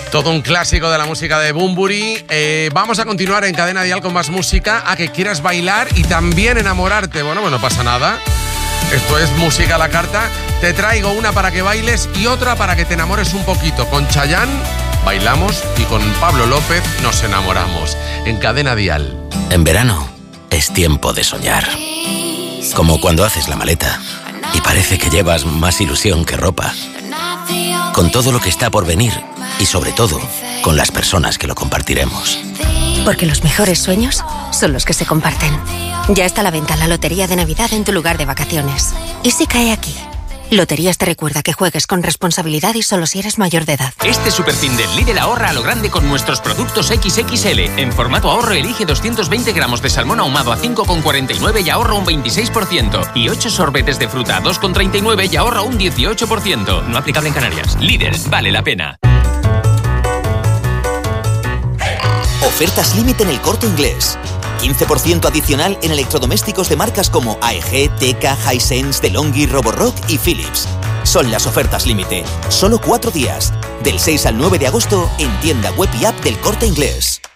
Todo un clásico de la música de Bunbury. Vamos a continuar en Cadena Dial con más música. A que quieras bailar y también enamorarte. Bueno, pues no pasa nada. Esto es música a la carta. Te traigo una para que bailes y otra para que te enamores un poquito. Con Chayanne bailamos y con Pablo López nos enamoramos. En Cadena Dial. En verano es tiempo de soñar. Como cuando haces la maleta y parece que llevas más ilusión que ropa. Con todo lo que está por venir y sobre todo con las personas que lo compartiremos. Porque los mejores sueños son los que se comparten. Ya está a la venta la Lotería de Navidad en tu lugar de vacaciones. ¿Y si cae aquí? Loterías te recuerda que juegues con responsabilidad y solo si eres mayor de edad. Este superfin del Lidl ahorra a lo grande con nuestros productos XXL. En formato ahorro elige 220 gramos de salmón ahumado a 5,49 y ahorra un 26%. Y 8 sorbetes de fruta a 2,39 y ahorra un 18%. No aplicable en Canarias. Lidl, vale la pena. Ofertas límite en El Corte Inglés. 15% adicional en electrodomésticos de marcas como AEG, Teka, Hisense, DeLonghi, Roborock y Philips. Son las ofertas límite. Solo 4 días. Del 6 al 9 de agosto en tienda web y app del Corte Inglés.